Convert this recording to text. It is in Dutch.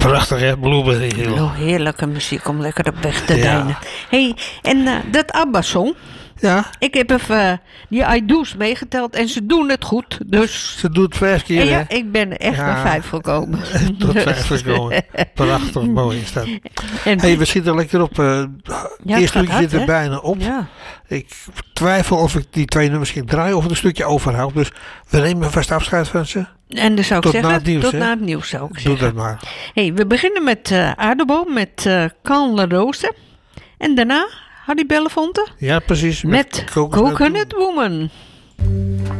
Prachtig, hè? Blueberry Hill. Oh, heerlijke muziek om lekker op weg te deinen. Hey, en dat ABBA-song. Ja, Ik heb even die I do's meegeteld en ze doen het goed. Dus ze doet 5 keer, en hè? ja, ik ben echt naar 5 gekomen. Tot 5 gekomen. Prachtig mooi is dat. En, Hey, we schieten lekker op. het Eerste gaat stukje hard, zit er hè? bijna op. Ja. Ik twijfel of ik die 2 nummers ging draaien of het een stukje overhoud. Dus we nemen vast afscheid van ze. En dan zou ik Tot zeggen, na het nieuws, tot hè? na het nieuws zou ik Doe zeggen. dat maar. Hey, we beginnen met Aardeboom, met Kan La Rose. En daarna Harry Belafonte Ja, precies. met Coconut Woman.